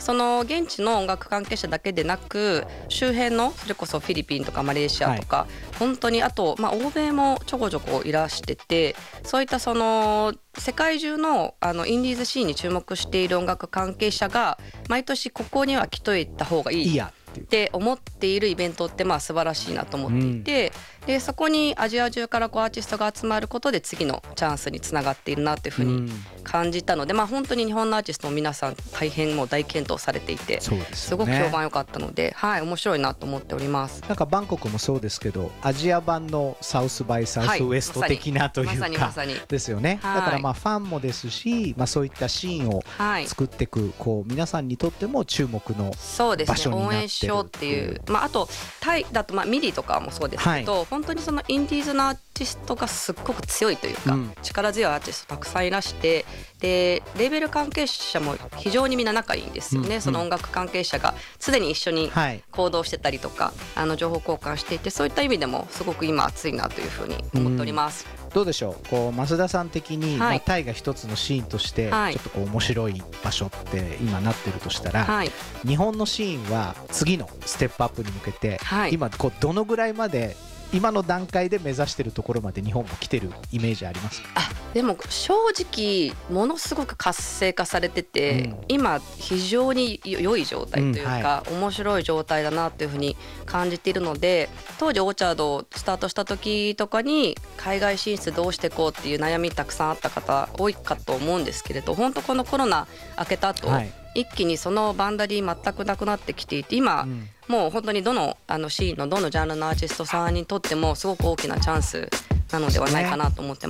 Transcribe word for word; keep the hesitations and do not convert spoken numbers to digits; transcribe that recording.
その現地の音楽関係者だけでなく周辺のそれこそフィリピンとかマレーシアとか、はい、本当にあと、まあ、欧米もちょこちょこいらしてて、そういったその世界中 の, あのインディーズシーンに注目している音楽関係者が毎年ここには来といた方がいいって思っているイベントってまあ素晴らしいなと思っていて、うん、でそこにアジア中からこうアーティストが集まることで次のチャンスにつながっているなというふうに感じたので、うん、まあ、本当に日本のアーティストも皆さん大変もう大健闘されていて、 そうですよね、すごく評判良かったので、はい、面白いなと思っております。 なんかバンコクもそうですけどアジア版のサウスバイサウスウエスト的なというか、はい、まさにまさにですよね、はい、だからまあファンもですし、まあ、そういったシーンを作っていく、はい、こう皆さんにとっても注目の場所になってる。そうですね、応援しようっていう、まあ、あとタイだとまあミディとかもそうですけど、はい、本当にそのインディーズのアーティストがすっごく強いというか、うん、力強いアーティストたくさんいらして、でレーベル関係者も非常にみんな仲いいんですよね、うんうん、その音楽関係者がすでに一緒に行動してたりとか、はい、あの情報交換していて、そういった意味でもすごく今熱いなというふうに思っております、 うん、どうでしょう、こう増田さん的に、はい、まあ、タイが一つのシーンとしてちょっとこう面白い場所って今なってるとしたら、はい、日本のシーンは次のステップアップに向けて、はい、今こうどのぐらいまで今の段階で目指しているところまで日本も来てるイメージありますか？ あ、でも正直ものすごく活性化されてて、うん、今非常に良い状態というか、うん、はい、面白い状態だなというふうに感じているので、当時オーチャードをスタートした時とかに海外進出どうしていこうっていう悩みたくさんあった方多いかと思うんですけれど、本当このコロナ明けた後、はい、一気にそのバンダリー全くなくなってきていて、今、うん、もう本当にどの、あのシーンのどのジャンルのアーティストさんにとってもすごく大きなチャンスなのではないかなと思ってます。